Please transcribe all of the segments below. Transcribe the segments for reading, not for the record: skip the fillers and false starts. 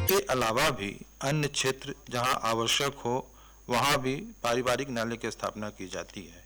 के अलावा भी अन्य क्षेत्र जहां आवश्यक हो वहां भी पारिवारिक न्यायालय की स्थापना की जाती है।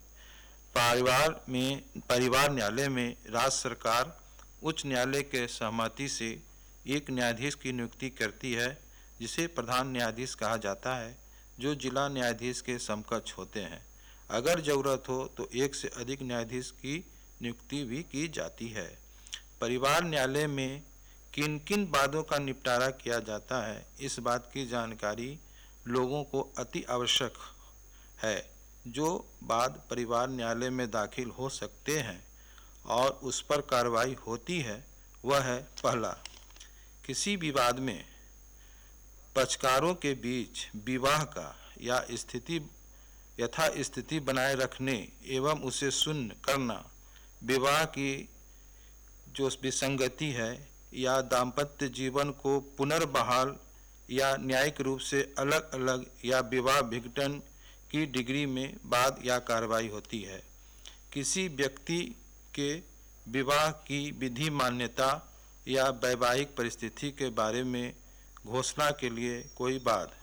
परिवार न्यायालय में राज्य सरकार उच्च न्यायालय के सहमति से एक न्यायाधीश की नियुक्ति करती है, जिसे प्रधान न्यायाधीश कहा जाता है, जो जिला न्यायाधीश के समकक्ष होते हैं। अगर जरूरत हो तो एक से अधिक न्यायाधीश की नियुक्ति भी की जाती है। परिवार न्यायालय में किन किन वादों का निपटारा किया जाता है, इस बात की जानकारी लोगों को अति आवश्यक है। जो वाद परिवार न्यायालय में दाखिल हो सकते हैं और उस पर कार्रवाई होती है वह है, पहला, किसी विवाद में पक्षकारों के बीच विवाह का या यथास्थिति बनाए रखने एवं उसे शून्य करना, विवाह की जो विसंगति है या दाम्पत्य जीवन को पुनर्बहाल या न्यायिक रूप से अलग अलग या विवाह विघटन की डिग्री में वाद या कार्रवाई होती है। किसी व्यक्ति के विवाह की विधि मान्यता या वैवाहिक परिस्थिति के बारे में घोषणा के लिए कोई वाद।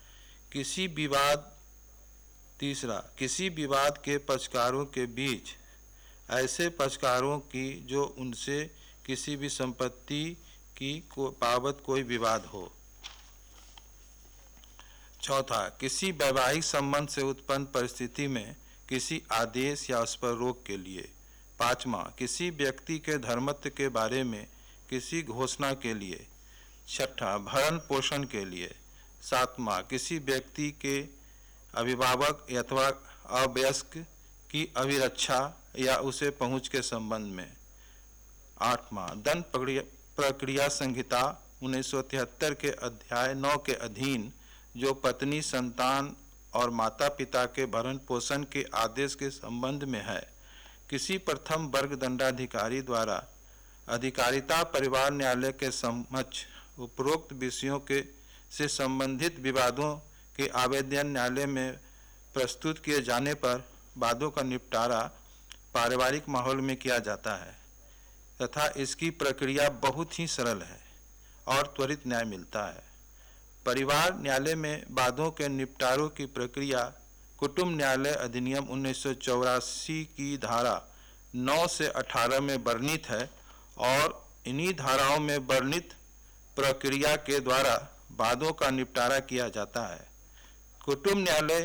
तीसरा, किसी विवाद के पक्षकारों के बीच ऐसे पक्षकारों की जो उनसे किसी भी संपत्ति की बाबत कोई विवाद हो। चौथा, किसी वैवाहिक संबंध से उत्पन्न परिस्थिति में किसी आदेश या उस पर रोक के लिए। पांचवा, किसी व्यक्ति के धर्मत्व के बारे में किसी घोषणा के लिए। छठा, भरण पोषण के लिए। सातवां, किसी व्यक्ति के अभिभावक अथवा अवयस्क की अभिरक्षा या उसे पहुंच के संबंध में। आठवां, दंड प्रक्रिया संहिता 1973 के अध्याय 9 के अधीन जो पत्नी, संतान और माता पिता के भरण पोषण के आदेश के संबंध में है। किसी प्रथम वर्ग दंडाधिकारी द्वारा अधिकारिता परिवार न्यायालय के समक्ष उपरोक्त विषयों से संबंधित विवादों के आवेदन न्यायालय में प्रस्तुत किए जाने पर वादों का निपटारा पारिवारिक माहौल में किया जाता है तथा इसकी प्रक्रिया बहुत ही सरल है और त्वरित न्याय मिलता है। परिवार न्यायालय में वादों के निपटारों की प्रक्रिया कुटुंब न्यायालय अधिनियम 1984 की धारा 9 से 18 में वर्णित है और इन्हीं धाराओं में वर्णित प्रक्रिया के द्वारा वादों का निपटारा किया जाता है। कुटुंब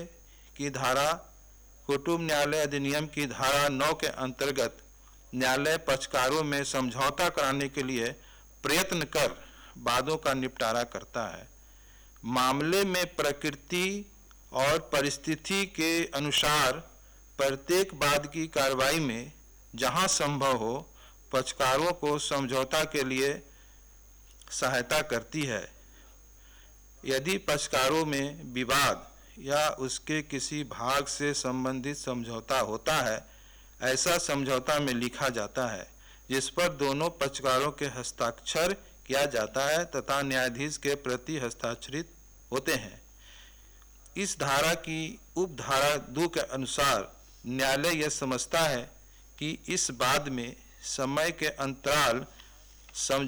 न्यायालय अधिनियम की धारा 9 के अंतर्गत न्यायालय पक्षकारों में समझौता कराने के लिए प्रयत्न कर वादों का निपटारा करता है। मामले में प्रकृति और परिस्थिति के अनुसार प्रत्येक वाद की कार्रवाई में जहां संभव हो पक्षकारों को समझौता के लिए सहायता करती है। यदि पक्षकारों में विवाद या उसके किसी भाग से संबंधित समझौता होता है, ऐसा समझौता में लिखा जाता है जिस पर दोनों पक्षकारों के हस्ताक्षर किया जाता है तथा न्यायाधीश के प्रति हस्ताक्षरित होते हैं। इस धारा की उपधारा 2 के अनुसार न्यायालय यह समझता है कि इस वाद में समय के अंतराल